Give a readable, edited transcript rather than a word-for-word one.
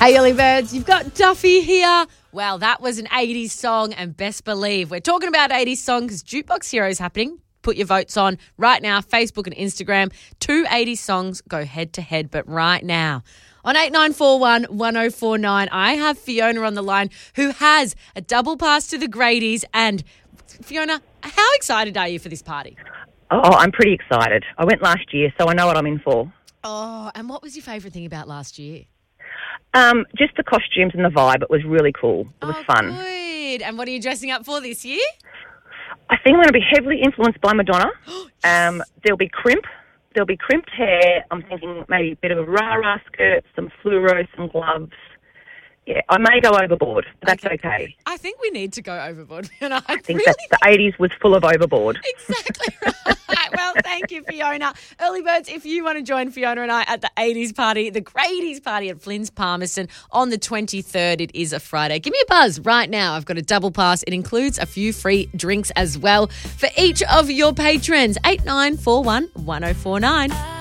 Hey, early birds, you've got Duffy here. Well, that was an 80s song, and best believe we're talking about 80s songs. Jukebox Heroes happening. Put your votes on right now, Facebook and Instagram. 2 80s songs go head to head, but right now on 8941 1049, I have Fiona on the line who has a double pass to the Grady's. And Fiona, how excited are you for this party? Oh, I'm pretty excited. I went last year, so I know what I'm in for. Oh, and what was your favourite thing about last year? Just the costumes and the vibe. It was really cool. It was fun. Good. And what are you dressing up for this year? I think I'm going to be heavily influenced by Madonna. There'll be crimp. There'll be crimped hair. I'm thinking maybe a bit of a rah-rah skirt, some fluoro, some gloves. Yeah, I may go overboard, but that's okay. I think we need to go overboard. And I think that the 80s was full of overboard. Exactly right. Well, thank you, Fiona. Early birds, if you want to join Fiona and I at the 80s party, the Grady's party at Flynn's Palmerston on the 23rd, it is a Friday. Give me a buzz right now. I've got a double pass. It includes a few free drinks as well for each of your patrons. 8941 1049.